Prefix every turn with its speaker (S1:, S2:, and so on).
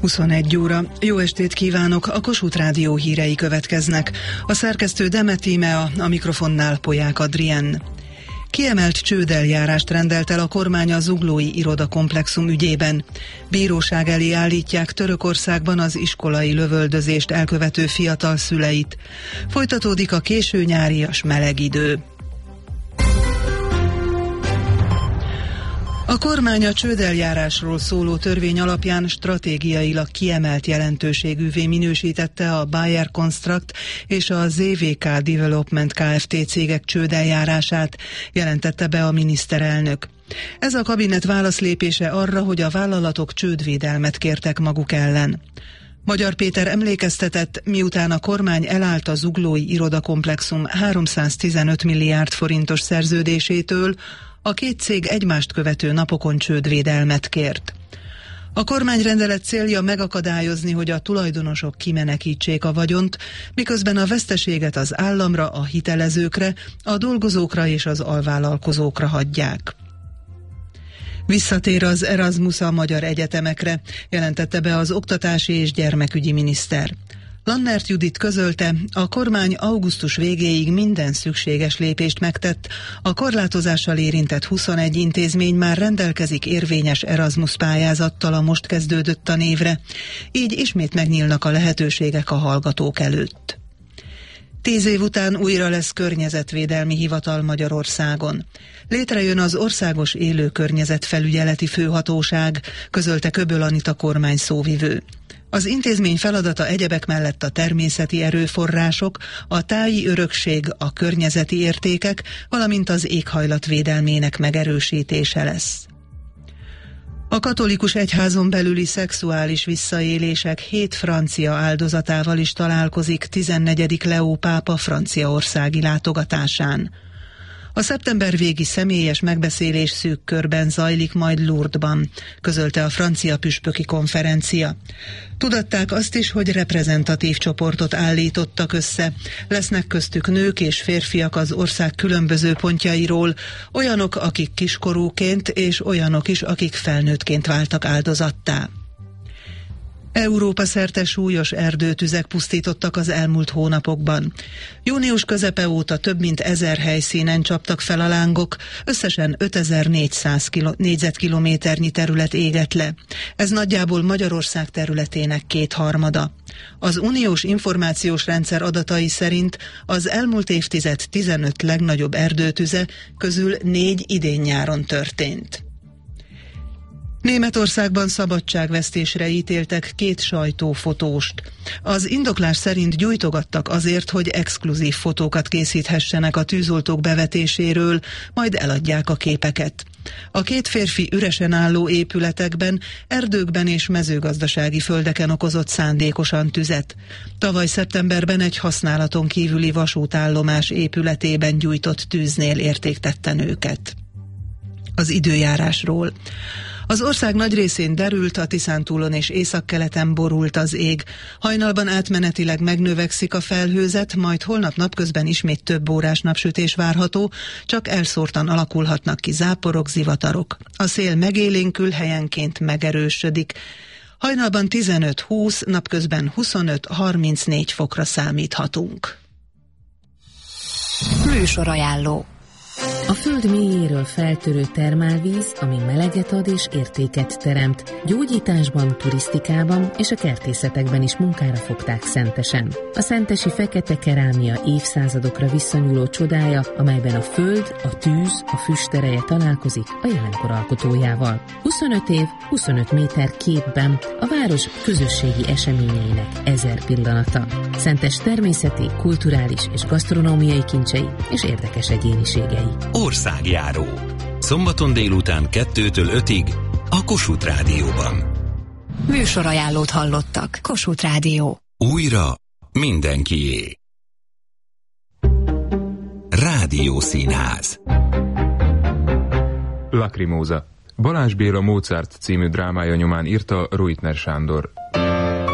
S1: 21 óra. Jó estét kívánok, a Kossuth Rádió hírei következnek. A szerkesztő Demetímea, a mikrofonnál Polyák Adrien. Kiemelt csődeljárást rendelt el a kormány a zuglói irodakomplexum ügyében. Bíróság elé állítják Törökországban az iskolai lövöldözést elkövető fiatal szüleit. Folytatódik a késő nyárias meleg idő. A kormány a csődeljárásról szóló törvény alapján stratégiailag kiemelt jelentőségűvé minősítette a Bayer Construct és a ZVK Development Kft. Cégek csődeljárását, jelentette be a miniszterelnök. Ez a kabinet válaszlépése arra, hogy a vállalatok csődvédelmet kértek maguk ellen. Magyar Péter emlékeztetett, miután a kormány elállt a zuglói irodakomplexum 315 milliárd forintos szerződésétől, a két cég egymást követő napokon csődvédelmet kért. A kormányrendelet célja megakadályozni, hogy a tulajdonosok kimenekítsék a vagyont, miközben a veszteséget az államra, a hitelezőkre, a dolgozókra és az alvállalkozókra hagyják. Visszatér az Erasmus a magyar egyetemekre, jelentette be az oktatási és gyermekügyi miniszter. Lannert Judit közölte, a kormány augusztus végéig minden szükséges lépést megtett, a korlátozással érintett 21 intézmény már rendelkezik érvényes Erasmus pályázattal a most kezdődött tanévre, így ismét megnyílnak a lehetőségek a hallgatók előtt. 10 év után újra lesz környezetvédelmi hivatal Magyarországon. Létrejön az Országos Élő Környezetfelügyeleti Főhatóság, közölte Köböl Anita kormány szóvivő. Az intézmény feladata egyebek mellett a természeti erőforrások, a táji örökség, a környezeti értékek, valamint az éghajlat védelmének megerősítése lesz. A katolikus egyházon belüli szexuális visszaélések 7 francia áldozatával is találkozik 14. Leó pápa franciaországi látogatásán. A szeptember végi személyes megbeszélés szűk körben zajlik majd Lourdesban, közölte a francia püspöki konferencia. Tudatták azt is, hogy reprezentatív csoportot állítottak össze. Lesznek köztük nők és férfiak az ország különböző pontjairól, olyanok, akik kiskorúként, és olyanok is, akik felnőttként váltak áldozattá. Európa szerte súlyos erdőtüzek pusztítottak az elmúlt hónapokban. Június közepe óta több mint 1000 helyszínen csaptak fel a lángok, összesen 5400 négyzetkilométernyi terület égett le. Ez nagyjából Magyarország területének 2/3. Az uniós információs rendszer adatai szerint az elmúlt évtized 15 legnagyobb erdőtüze közül 4 idén-nyáron történt. Németországban szabadságvesztésre ítéltek 2 sajtófotóst. Az indoklás szerint gyújtogattak azért, hogy exkluzív fotókat készíthessenek a tűzoltók bevetéséről, majd eladják a képeket. A 2 férfi üresen álló épületekben, erdőkben és mezőgazdasági földeken okozott szándékosan tüzet. Tavaly szeptemberben egy használaton kívüli vasútállomás épületében gyújtott tűznél értéktetten őket. Az időjárásról. Az ország nagy részén derült, a Tiszántúlon és északkeleten borult az ég. Hajnalban átmenetileg megnövekszik a felhőzet, majd holnap napközben ismét több órás napsütés várható, csak elszórtan alakulhatnak ki záporok, zivatarok. A szél megélénkül, helyenként megerősödik. Hajnalban 15-20, napközben 25-34 fokra számíthatunk.
S2: Műsorajánló. A föld mélyéről feltörő termálvíz, ami meleget ad és értéket teremt. Gyógyításban, turisztikában és a kertészetekben is munkára fogták Szentesen. A szentesi fekete kerámia évszázadokra visszanyúló csodája, amelyben a föld, a tűz, a füstereje találkozik a jelenkor alkotójával. 25 év, 25 méter képben a város közösségi eseményeinek 1000 pillanata. Szentes természeti, kulturális és gasztronómiai kincsei és érdekes egyéniségei.
S3: Országjáró. Szombaton délután 2-től 5-ig a Kossuth Rádióban.
S2: Műsorajánlót hallottak. Kossuth Rádió.
S3: Újra mindenkié. Rádiószínház.
S4: Lacrimóza. Balázs Béla Mozart című drámája nyomán írta Ruitner Sándor.